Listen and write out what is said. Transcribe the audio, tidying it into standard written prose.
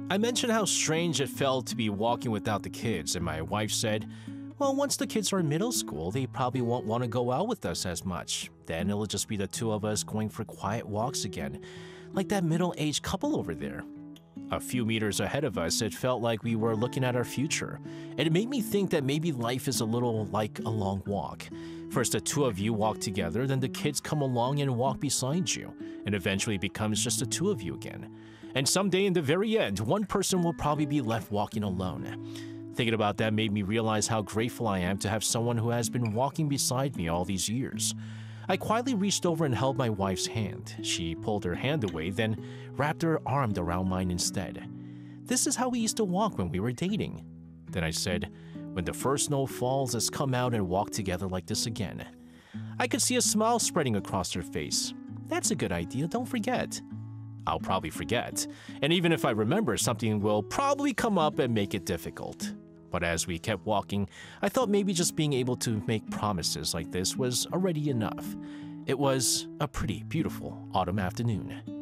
I mentioned how strange it felt to be walking without the kids, and my wife said, well, once the kids are in middle school, they probably won't want to go out with us as much. Then it'll just be the two of us going for quiet walks again, like that middle-aged couple over there. A few meters ahead of us, it felt like we were looking at our future, and it made me think that maybe life is a little like a long walk. First, the two of you walk together, then the kids come along and walk beside you, and eventually it becomes just the two of you again. And someday in the very end, one person will probably be left walking alone. Thinking about that made me realize how grateful I am to have someone who has been walking beside me all these years. I quietly reached over and held my wife's hand. She pulled her hand away, then wrapped her arm around mine instead. This is how we used to walk when we were dating. Then I said, when the first snow falls, let's come out and walk together like this again. I could see a smile spreading across her face. That's a good idea, don't forget. I'll probably forget, and even if I remember, something will probably come up and make it difficult. But as we kept walking, I thought maybe just being able to make promises like this was already enough. It was a pretty beautiful autumn afternoon.